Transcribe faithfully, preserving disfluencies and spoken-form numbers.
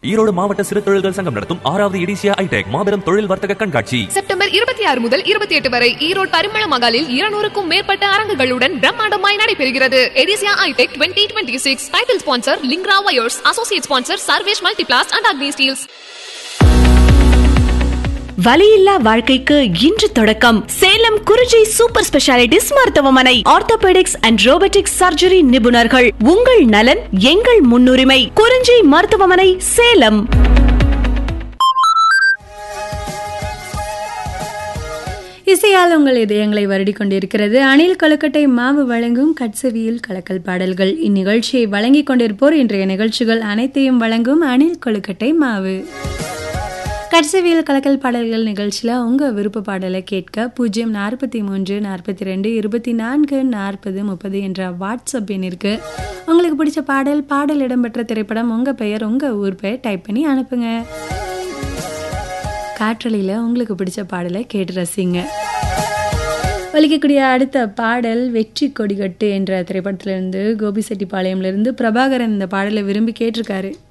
ஈரோடு மாவட்ட சிறு தொழில்கள் சங்கம் நடத்தும் ஆறாவது எடிசியா ஐடெக் மாபெரும் தொழில் வர்த்தக கண்காட்சி செப்டம்பர் இருபத்தி ஆறு முதல் இருபத்தி எட்டு வரை ஈரோடு பரிமள மகாலில் இருநூறுக்கும் மேற்பட்ட அரங்குகளுடன் பிரம்மாண்டமாய் நடைபெறுகிறது. எடிசியா ஐடெக் twenty twenty six title sponsor லிங்க்ரா wires, associate sponsor Sarvesh Multiplast and Agni Steeles. வலியில்லா வாழ்க்கைக்கு இன்று தொடக்கம். சேலம் குறிஞ்சி சூப்பர் ஸ்பெஷாலிட்டிஸ் மருத்துவமனை. ஆர்த்தோபெடிக்ஸ் அண்ட் ரோபோட்டிக்ஸ் சர்ஜரி நிபுணர்கள். உங்கள் நலன் எங்கள் முன்னுரிமை. குறிஞ்சி மருத்துவமனை, சேலம். இசையால் உங்கள் இதயங்களை வருடி கொண்டிருக்கிறது அணில் கொழுக்கட்டை மாவு வழங்கும் கட்சவியில் கலக்கல் பாடல்கள். இந்நிகழ்ச்சியை வழங்கிக் கொண்டிருப்போர் இன்றைய நிகழ்ச்சிகள் அனைத்தையும் வழங்கும் அணில் கொழுக்கட்டை மாவு. கட்சவியல் கலக்கல் பாடல்கள் நிகழ்ச்சியில் உங்கள் விருப்ப பாடலை கேட்க பூஜ்ஜியம் நாற்பத்தி மூன்று நாற்பத்தி ரெண்டு இருபத்தி நான்கு நாற்பது முப்பது என்ற வாட்ஸ்அப் எண்ணிற்கு உங்களுக்கு பிடிச்ச பாடல், பாடல் இடம்பெற்ற திரைப்படம், உங்கள் பெயர், உங்கள் ஊர் பெயர் டைப் பண்ணி அனுப்புங்க. காற்றலையில் உங்களுக்கு பிடிச்ச பாடலை கேட்டு ரசிங்க. ஒலிக்கக்கூடிய அடுத்த பாடல் வெற்றி கொடிகட்டு என்ற திரைப்படத்திலிருந்து கோபிசெட்டிப்பாளையம்லேருந்து பிரபாகரன் இந்த பாடலை விரும்பி கேட்டிருக்காரு.